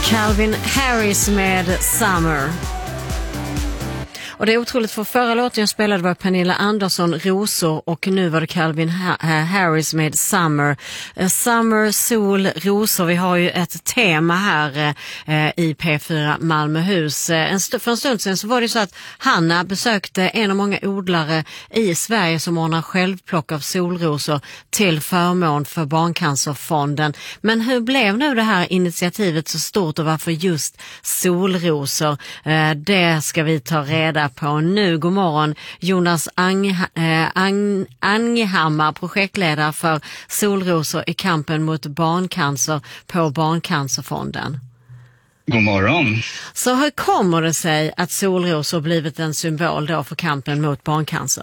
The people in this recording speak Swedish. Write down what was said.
Calvin Harris med Summer. Och det är otroligt, för förra låten jag spelade var Pernilla Andersson, Rosor, och nu var det Calvin Harris med Summer. Summer, sol, rosor. Vi har ju ett tema här i P4 Malmöhus. För en stund sedan så var det så att Hanna besökte en av många odlare i Sverige som ordnar självplock av solrosor till förmån för Barncancerfonden. Men hur blev nu det här initiativet så stort och varför just solrosor? Det ska vi ta reda på nu. God morgon, Jonas Anghammar, projektledare för solrosor i kampen mot barncancer på Barncancerfonden. God morgon. Så hur kommer det sig att solrosor blivit en symbol då för kampen mot barncancer?